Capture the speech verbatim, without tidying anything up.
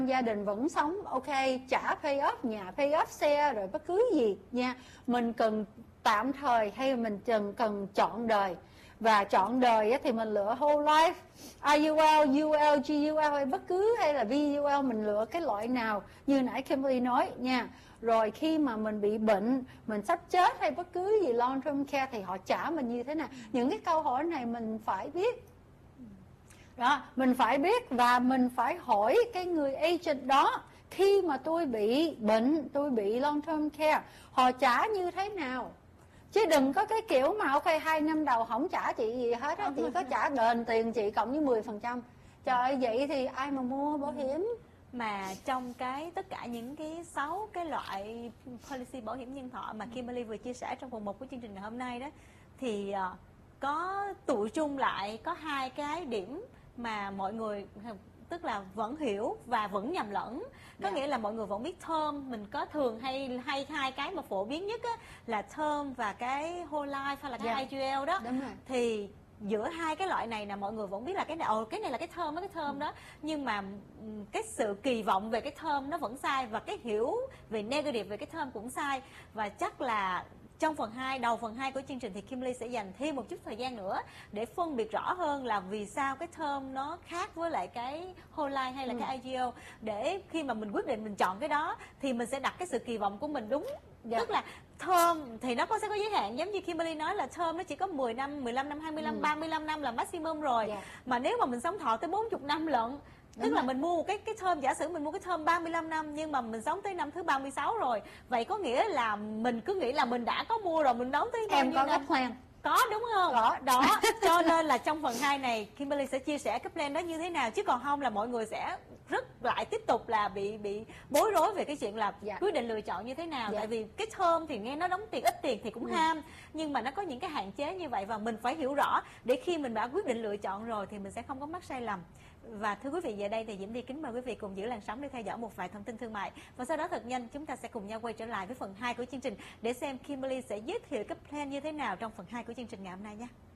gia đình vẫn sống ok, trả pay off nhà, pay off xe rồi bất cứ gì nha. Mình cần tạm thời hay mình cần cần chọn đời. Và chọn đời thì mình lựa whole life, i u lờ, u lờ, giê u lờ hay bất cứ hay là vê u lờ, mình lựa cái loại nào như nãy Kimberly nói nha. Rồi khi mà mình bị bệnh, mình sắp chết hay bất cứ gì long term care thì họ trả mình như thế nào. Những cái câu hỏi này mình phải biết. Đó, mình phải biết và mình phải hỏi cái người agent đó, khi mà tôi bị bệnh, tôi bị long term care, họ trả như thế nào. Chứ đừng có cái kiểu mà ok hai năm đầu không trả chị gì hết á, chị có trả đền tiền chị cộng với mười phần trăm. Trời ơi, vậy thì ai mà mua bảo hiểm. Mà trong cái tất cả những cái sáu cái loại policy bảo hiểm nhân thọ mà Kimberly vừa chia sẻ trong phần một của chương trình ngày hôm nay đó, thì uh, có tụ chung lại có hai cái điểm mà mọi người tức là vẫn hiểu và vẫn nhầm lẫn. Có yeah. nghĩa là mọi người vẫn biết term, mình có thường hay hay hai cái mà phổ biến nhất á, là term và cái whole life hay là cái yeah. i giê lờ đó. Đúng rồi. Thì giữa hai cái loại này là mọi người vẫn biết là cái này ồ cái này là cái term đó, cái term đó, nhưng mà cái sự kỳ vọng về cái term nó vẫn sai, và cái hiểu về negative về cái term cũng sai. Và chắc là trong phần hai, đầu phần hai của chương trình thì Kimberly sẽ dành thêm một chút thời gian nữa để phân biệt rõ hơn là vì sao cái term nó khác với lại cái whole life hay là ừ. cái i giê lờ, để khi mà mình quyết định mình chọn cái đó thì mình sẽ đặt cái sự kỳ vọng của mình đúng. Dạ. Tức là term thì nó có sẽ có giới hạn, giống như Kimberly nói là term nó chỉ có mười năm, mười lăm năm, hai mươi năm, ừ. ba mươi lăm năm là maximum rồi. Dạ. Mà nếu mà mình sống thọ tới bốn mươi năm lận, tức đúng là rồi. Mình mua một cái cái term, giả sử mình mua cái term ba mươi lăm năm nhưng mà mình sống tới năm thứ ba mươi sáu rồi, vậy có nghĩa là mình cứ nghĩ là mình đã có mua rồi, mình đóng tới em có năm. cái plan Có đúng không? Có. Đó, cho nên là trong phần hai này Kimberly sẽ chia sẻ cái plan đó như thế nào, chứ còn không là mọi người sẽ rất lại tiếp tục là bị bị bối rối về cái chuyện là dạ. quyết định lựa chọn như thế nào. Dạ. Tại vì cái term thì nghe nó đóng tiền ít tiền thì cũng ừ. ham, nhưng mà nó có những cái hạn chế như vậy và mình phải hiểu rõ để khi mình đã quyết định lựa chọn rồi thì mình sẽ không có mắc sai lầm. Và thưa quý vị, về đây thì Diễm Thi kính mời quý vị cùng giữ làn sóng để theo dõi một vài thông tin thương mại, và sau đó thật nhanh chúng ta sẽ cùng nhau quay trở lại với phần hai của chương trình để xem Kimberly sẽ giới thiệu cái plan như thế nào trong phần hai của chương trình ngày hôm nay nhé.